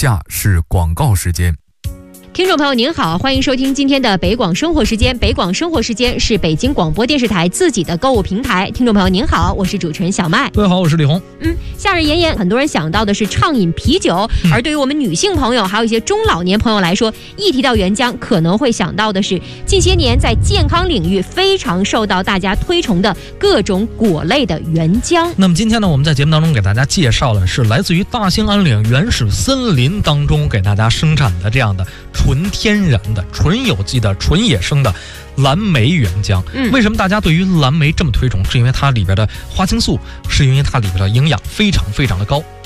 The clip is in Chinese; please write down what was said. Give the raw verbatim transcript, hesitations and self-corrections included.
下是广告时间。 听众朋友您好，欢迎收听今天的北广生活时间。北广生活时间是北京广播电视台自己的购物平台。听众朋友您好，我是主持人小麦。 各位好，我是李红。 嗯，夏日炎炎，很多人想到的是畅饮啤酒，嗯、而对于我们女性朋友，还有一些中老年朋友来说，一提到原浆，可能会想到的是近些年在健康领域非常受到大家推崇的各种果类的原浆。 那么今天呢，我们在节目当中给大家介绍的是来自于大兴安岭原始森林当中给大家生产的这样的纯天然的、纯有机的、纯野生的蓝莓原浆。嗯，为什么大家对于蓝莓这么推崇？是因为它里边的花青素，是因为它里边的营养非常非常的高。